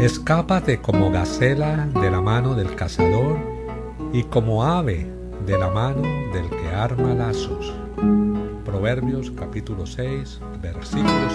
Escápate como gacela de la mano del cazador y como ave de la mano del que arma lazos. Proverbios capítulo 6, versículo